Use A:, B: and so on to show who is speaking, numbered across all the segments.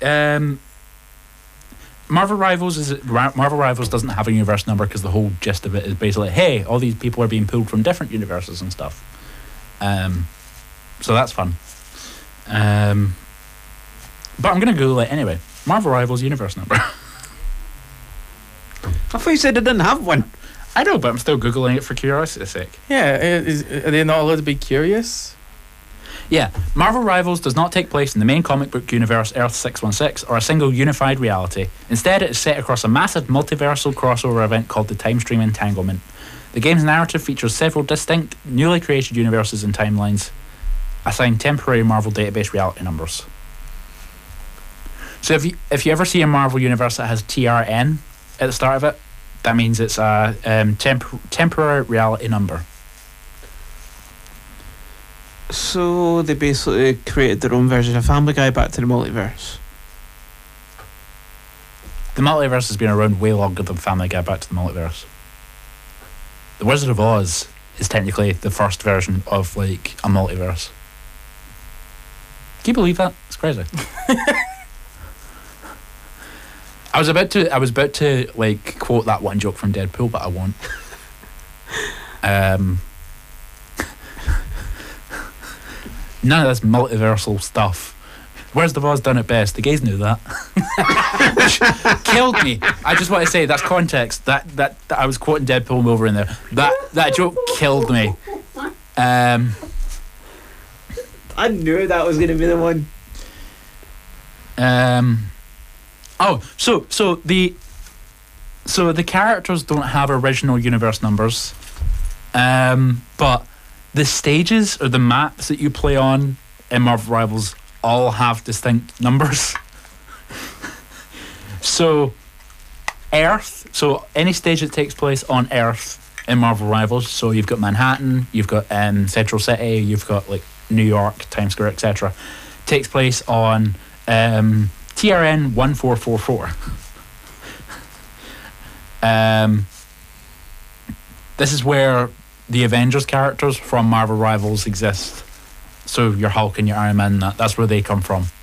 A: Marvel Rivals doesn't have a universe number because the whole gist of it is basically, hey, all these people are being pulled from different universes and stuff. So that's fun. But I'm going to Google it anyway. Marvel Rivals universe number.
B: I thought you said it didn't have one.
A: I know, but I'm still Googling it for curiosity's sake.
C: Yeah, are they not allowed to be curious?
A: Yeah, Marvel Rivals does not take place in the main comic book universe Earth 616 or a single unified reality. Instead, it is set across a massive multiversal crossover event called the Time Stream Entanglement. The game's narrative features several distinct, newly created universes and timelines, assigned temporary Marvel database reality numbers. So if you ever see a Marvel universe that has TRN at the start of it, that means it's a temporary reality number.
B: So they basically created their own version of Family Guy back to the multiverse.
A: The multiverse has been around way longer than Family Guy back to the multiverse. The Wizard of Oz is technically the first version of like a multiverse. Can you believe that? It's crazy. I was about to like quote that one joke from Deadpool, but I won't. None of this multiversal stuff. Where's the Oz done it best? The guys knew that. Which killed me. I just want to say that's context. That I was quoting Deadpool over in there. That joke killed me.
B: I knew that was going to be the one.
A: So the characters don't have original universe numbers, but the stages or the maps that you play on in Marvel Rivals all have distinct numbers. So Earth, so any stage that takes place on Earth in Marvel Rivals, so you've got Manhattan, you've got Central City, you've got like New York, Times Square, etc., takes place on TRN 1444. This is where the Avengers characters from Marvel Rivals exist. So your Hulk and your Iron Man, that's where they come from.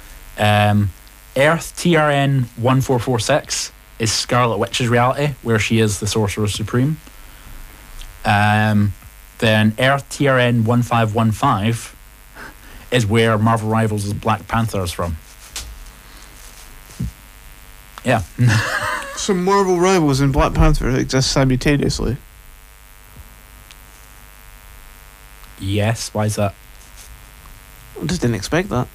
A: Earth TRN 1446 is Scarlet Witch's reality, where she is the Sorcerer Supreme. Then Earth TRN 1515 is where Marvel Rivals' Black Panther is from. Yeah.
B: So Marvel Rivals and Black Panther exist simultaneously?
A: Yes, why is that?
B: I just didn't expect that.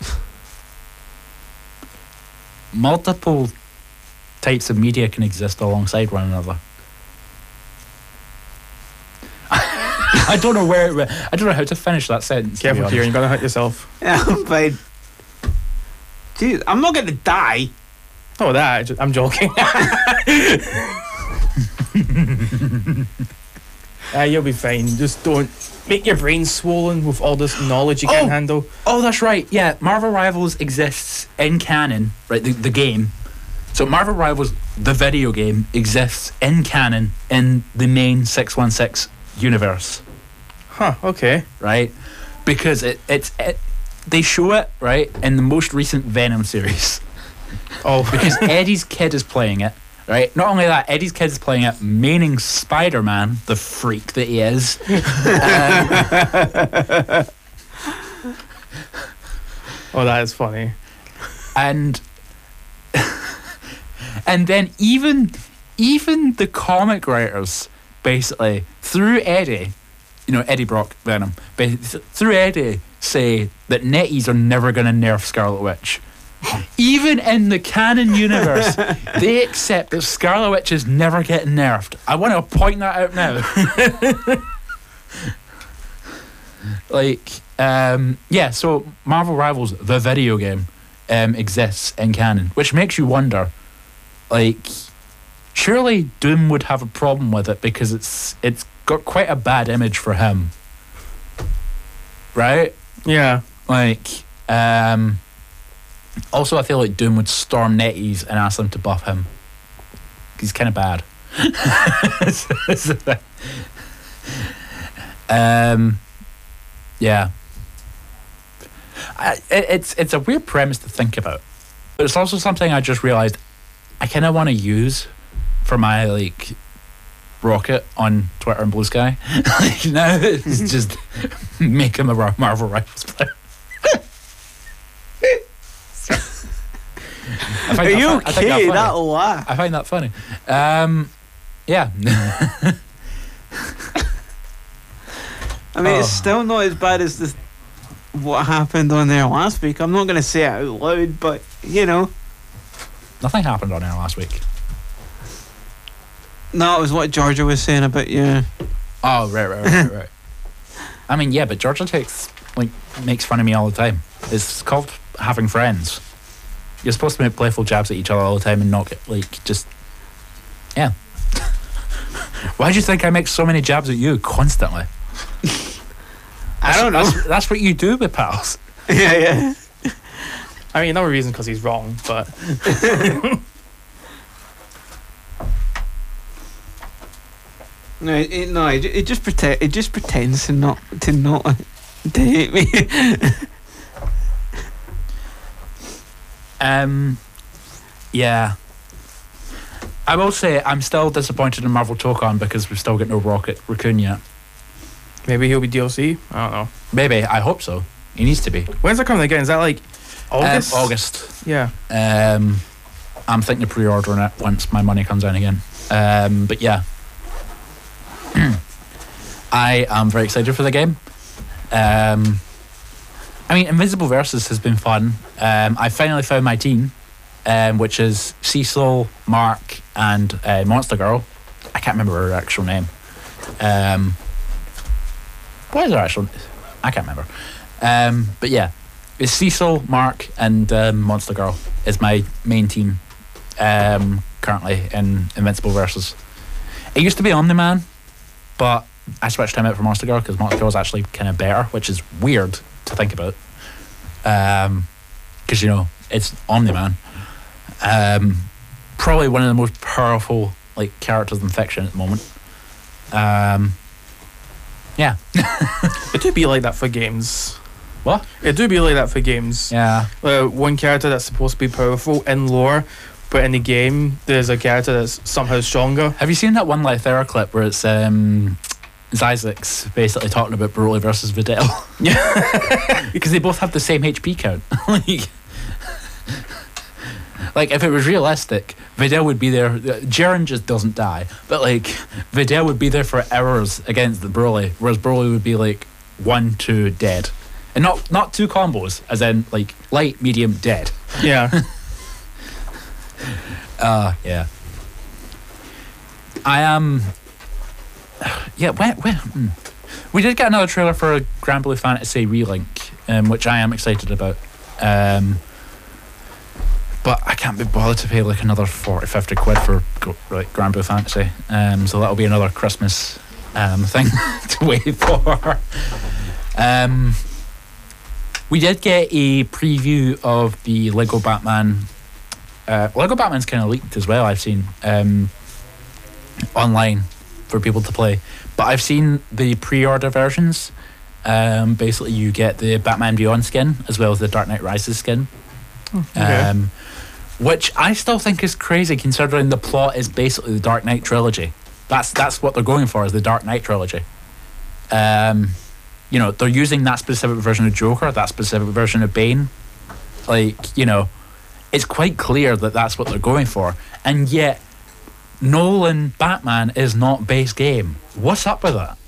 A: Multiple types of media can exist alongside one another. I don't know how to finish that sentence.
C: Careful, Kieran, you're going to hurt yourself.
B: Yeah, I'm fine. Dude, I'm not going to die.
C: Oh, I'm joking. You'll be fine. Just don't make your brain swollen with all this knowledge you can't handle.
A: Oh, that's right. Yeah, Marvel Rivals exists in canon, right? The game. So Marvel Rivals, the video game, exists in canon in the main 616 universe.
C: Huh, okay.
A: Right? Because they show it, right, in the most recent Venom series.
C: Oh.
A: Because Eddie's kid is playing it, right? Not only that, Eddie's kid is playing it, meaning Spider-Man, the freak that he is.
C: Oh, that is funny.
A: And then even the comic writers, basically, through Eddie, Eddie Brock, Venom, through Eddie, say that netties are never going to nerf Scarlet Witch. Even in the canon universe, they accept that Scarlet Witch is never getting nerfed. I want to point that out now. So Marvel Rivals, the video game, exists in canon, which makes you wonder, surely Doom would have a problem with it because it's got quite a bad image for him, right?
C: Yeah.
A: Also, I feel like Doom would storm netties and ask them to buff him. He's kind of bad. Yeah. It's a weird premise to think about. But it's also something I just realised I kind of want to use for my like rocket on Twitter and Blue Sky. Like now it's just make him a Marvel Rivals player.
B: Are you okay? That'll laugh.
A: I find that funny. Yeah.
B: I mean, it's still not as bad as what happened on there last week. I'm not going to say it out loud, but you know,
A: nothing happened on there last week.
B: No, it was what Georgia was saying about you.
A: Oh, right. I mean, yeah, but Georgia makes fun of me all the time. It's called having friends. You're supposed to make playful jabs at each other all the time and not get, yeah. Why do you think I make so many jabs at you constantly?
B: I don't know.
A: That's what you do with pals.
B: Yeah.
C: I mean, another reason because he's wrong, but
B: it just pretends to not to hate me.
A: Yeah. I will say I'm still disappointed in Marvel Tokon because we've still got no Rocket Raccoon yet.
C: maybe he'll be DLC. I don't know.
A: Maybe. I hope so. He needs to be.
C: When's that coming again? Is that like August?
A: August.
C: Yeah.
A: I'm thinking of pre-ordering it once my money comes in again. But yeah. I am very excited for the game. I mean, Invisible Versus has been fun. I finally found my team, which is Cecil, Mark, and Monster Girl. I can't remember her actual name. What is her actual name? I can't remember. But yeah, it's Cecil, Mark, and Monster Girl is my main team currently in Invincible Versus. It used to be Omni-Man, but I switched him out for Monster Girl because Monster Girl is actually kind of better, which is weird to think about. Because, you know, it's Omni-Man. Probably one of the most powerful characters in fiction at the moment. Yeah.
C: It do be like that for games.
A: What?
C: It do be like that for games.
A: Yeah.
C: One character that's supposed to be powerful in lore, but in the game there's a character that's somehow stronger.
A: Have you seen that one Lythera clip where it's Isaacs basically talking about Broly versus Videl?
C: Yeah.
A: Because they both have the same HP count. Like if it was realistic, Videl would be there. Jiren just doesn't die, but Videl would be there for hours against the Broly, whereas Broly would be 1-2 dead, and not two combos, as in light, medium, dead.
C: Yeah.
A: Yeah. I am. Yeah. When we did get another trailer for a Grand Blue Fantasy Relink, which I am excited about. But I can't be bothered to pay another 40-50 quid for Grand Blue Fantasy. So that'll be another Christmas thing to wait for. We did get a preview of the Lego Batman. Lego Batman's kind of leaked as well, I've seen online for people to play. But I've seen the pre-order versions. Basically, you get the Batman Beyond skin as well as the Dark Knight Rises skin.
C: Okay.
A: Which I still think is crazy considering the plot is basically the Dark Knight trilogy. That's what they're going for, is the Dark Knight trilogy. They're using that specific version of Joker, that specific version of Bane. It's quite clear that that's what they're going for. And yet, Nolan Batman is not base game. What's up with that?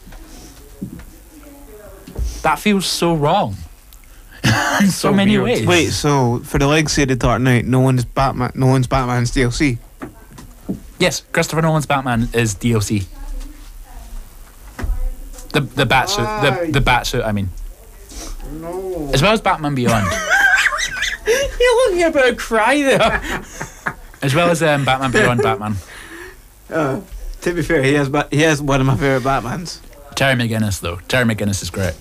A: That feels so wrong. In so many ways.
B: Wait, so for the legacy of the Dark Knight, Nolan's Batman's DLC?
A: Yes, Christopher Nolan's Batman is DLC. The Batsuit, the Batsuit, I mean.
B: No.
A: As well as Batman Beyond.
C: You're looking about to cry there.
A: As well as Batman Beyond Batman.
B: To be fair, he has one of my favourite Batmans.
A: Terry McGinnis, though. Terry McGinnis is great.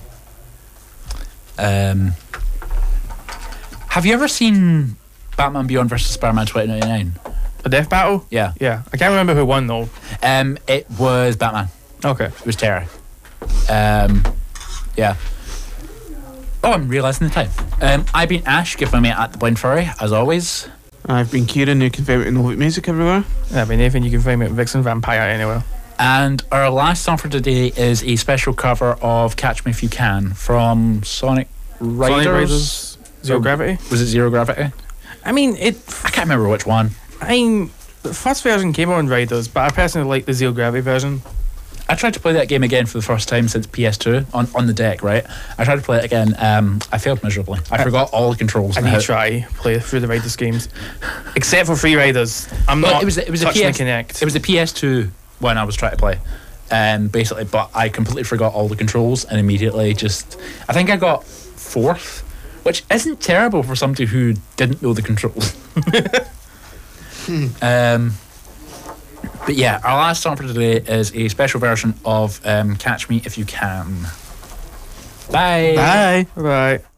A: Have you ever seen Batman Beyond versus Spider-Man 2099?
C: A death battle?
A: Yeah.
C: Yeah. I can't remember who won though.
A: It was Batman.
C: Okay.
A: It was Terry. Yeah. Oh, I'm realising the time. I've been Ash, giving me at the Blind Furry, as always.
B: I've been Kieran, you can find me at Novik Music everywhere.
C: I mean, Nathan, you can find me at Vixen Vampire anywhere.
A: And our last song for today is a special cover of Catch Me If You Can from Sonic Riders.
C: Zero Gravity.
A: Was it Zero Gravity?
C: I mean,
A: I can't remember which one.
C: The first version came on Riders, but I personally like the Zero Gravity version.
A: I tried to play that game again for the first time since PS2 on the deck, right? I tried to play it again. I failed miserably. I forgot all the controls.
C: I need to try play through the Riders games, except for Free Riders. I'm not
A: it was
C: touching the Kinect.
A: It was the PS2 one I was trying to play, basically. But I completely forgot all the controls and immediately I think I got 4th, which isn't terrible for somebody who didn't know the controls. But yeah, our last song for today is a special version of Catch Me If You Can. Bye.
C: Bye. Bye.